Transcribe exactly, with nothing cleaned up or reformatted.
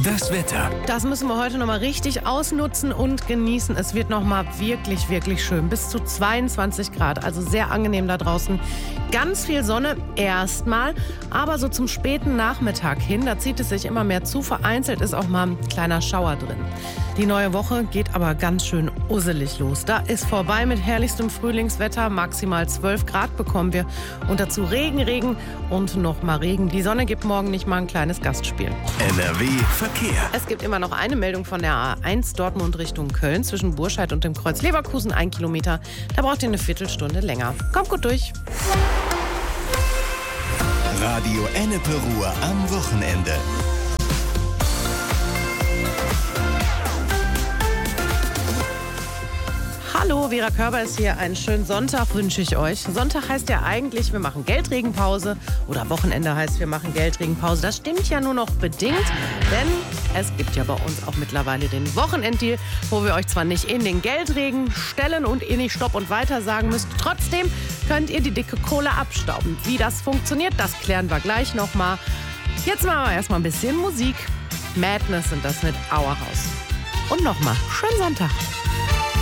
Das Wetter. Das müssen wir heute nochmal richtig ausnutzen und genießen. Es wird nochmal wirklich, wirklich schön. Bis zu zweiundzwanzig Grad, also sehr angenehm da draußen. Ganz viel Sonne erstmal, aber so zum späten Nachmittag hin, da zieht es sich immer mehr zu. Vereinzelt ist auch mal ein kleiner Schauer drin. Die neue Woche geht aber ganz schön usselig los. Da ist vorbei mit herrlichstem Frühlingswetter. Maximal zwölf Grad bekommen wir. Und dazu Regen, Regen und noch mal Regen. Die Sonne gibt morgen nicht mal ein kleines Gastspiel. N R W Verkehr. Es gibt immer noch eine Meldung von der A eins Dortmund Richtung Köln zwischen Burscheid und dem Kreuz Leverkusen, ein Kilometer. Da braucht ihr eine Viertelstunde länger. Kommt gut durch. Radio Ennepe Ruhr am Wochenende. Hallo, Vera Körber ist hier. Einen schönen Sonntag wünsche ich euch. Sonntag heißt ja eigentlich, wir machen Geldregenpause. Oder Wochenende heißt, wir machen Geldregenpause. Das stimmt ja nur noch bedingt, denn es gibt ja bei uns auch mittlerweile den Wochenenddeal, wo wir euch zwar nicht in den Geldregen stellen und ihr nicht Stopp und Weiter sagen müsst. Trotzdem könnt ihr die dicke Kohle abstauben. Wie das funktioniert, das klären wir gleich nochmal. Jetzt machen wir erstmal ein bisschen Musik. Madness sind das mit Our House. Und nochmal, schönen Sonntag.